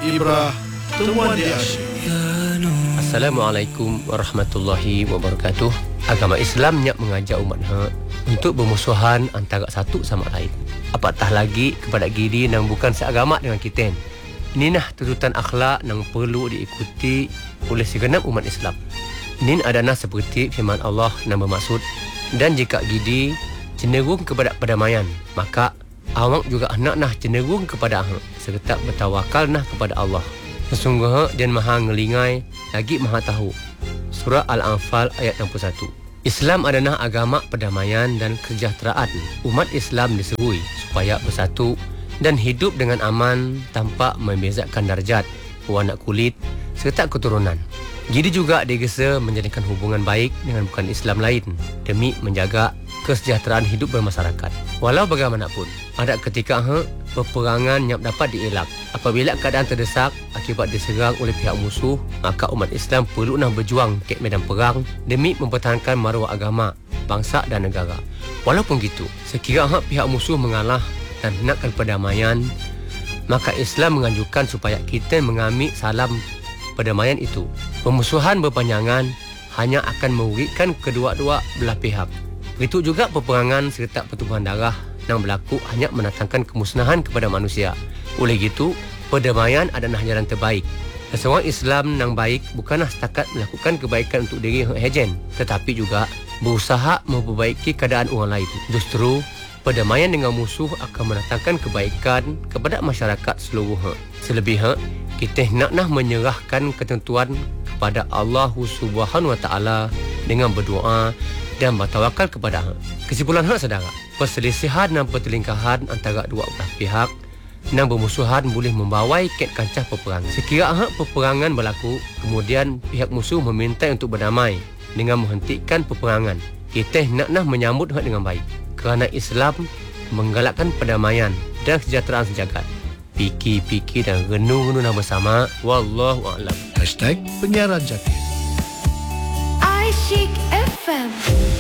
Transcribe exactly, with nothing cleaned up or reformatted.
Ibrah Temuan di Asyik. Assalamualaikum warahmatullahi wabarakatuh. Agama Islam nyak mengajak umat ha untuk bermusuhan antara satu sama lain. Apatah lagi kepada giri yang bukan seagama dengan kita. Ini nah tuntutan akhlak yang perlu diikuti oleh segenap umat Islam. Ini adalah seperti firman Allah yang bermaksud, dan jika gidi cenderung kepada perdamaian, maka awak juga anak nah cenderung kepada ahak serta bertawakal nah kepada Allah. Sesungguhnya dia maha ngelingai lagi maha tahu. Surah Al-Anfal ayat enam puluh satu. Islam adalah agama perdamaian dan kesejahteraan. Umat Islam diseru supaya bersatu dan hidup dengan aman tanpa membezakan darjat, warna kulit serta keturunan. Jadi juga digesa menjadikan hubungan baik dengan bukan Islam lain demi menjaga kesejahteraan hidup bermasyarakat. Walau bagaimanapun, ada ketika ha, peperangan yang dapat dielak. Apabila keadaan terdesak akibat diserang oleh pihak musuh, maka umat Islam perlu nak berjuang ke medan perang demi mempertahankan maruah agama, bangsa dan negara. Walaupun gitu, sekiranya ha, pihak musuh mengalah dan henakkan perdamaian, maka Islam menganjurkan supaya kita mengambil salam perdamaian itu. Pemusuhan berpanjangan hanya akan merugikan kedua-dua belah pihak. Begitu juga peperangan serta pertumpahan darah yang berlaku hanya mendatangkan kemusnahan kepada manusia. Oleh itu, perdamaian adalah jalan terbaik. Seseorang Islam yang baik bukanlah setakat melakukan kebaikan untuk diri hejen, tetapi juga berusaha memperbaiki keadaan orang lain. Justru, perdamaian dengan musuh akan mendatangkan kebaikan kepada masyarakat seluruhnya. Selebihnya, kita nak-nak menyerahkan ketentuan kepada Allah Subhanahu Wa Taala dengan berdoa dan bertawakal kepada Ha. Kesimpulan Ha, saudara, perselisihan dan pertelingkahan antara dua belah pihak yang bermusuhan boleh membawai ke kancah peperangan. Sekiranya Ha, peperangan berlaku, kemudian pihak musuh meminta untuk berdamai dengan menghentikan peperangan, kita nak-nak menyambut Ha dengan baik. Kerana Islam menggalakkan perdamaian dan kesejahteraan sejagat. Fikir-fikir dan renung-renung bersama. Wallahu a'lam. Hashtag Penyiaran Jatim. Asyik F M.